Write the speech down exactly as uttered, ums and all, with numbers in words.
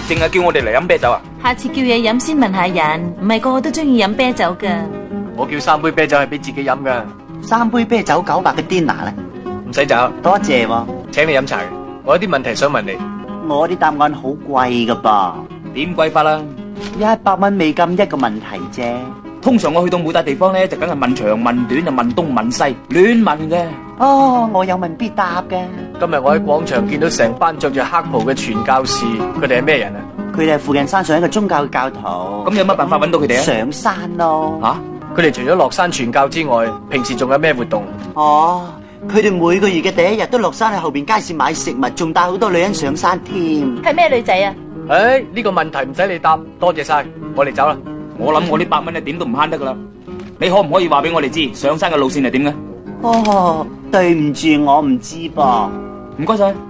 淨係叫我哋嚟飲啤酒啊？ 下次叫嘢飲先問下人，唔係個個都中意飲啤酒噶。 我叫三杯啤酒係俾自己飲噶。 三杯啤酒九百嘅 dinner 咧， 唔使找， 多謝喎。 請你飲茶嘅。我有啲問題想問你。 我啲答案好貴噶噃， 點貴法啦？ 一百蚊美金一個問題啫。 通常我去到每笪地方咧，就梗係問長問短，就問東問西，亂問嘅。 哦，我有問必答嘅。 今日我喺廣場見到成班着住黑袍嘅傳教士，佢哋係咩人啊？ 佢哋係附近山上一個宗教嘅教徒。 咁有乜辦法揾到佢哋啊？ 上山咯。 吓、啊？佢哋除咗落山傳教之外，平時仲有咩活動？ 哦，佢哋每個月嘅第一日都落山去後邊街市買食物，仲帶好多女人上山添。 係咩女仔啊？ 誒、哎，呢、這個問題唔使你答，多謝晒，我哋走啦。 我諗我呢百蚊一點都唔慳得噶啦。你可唔可以話俾我哋知上山嘅路線係點嘅？ 哦，對唔住，我唔知噃。 唔該晒。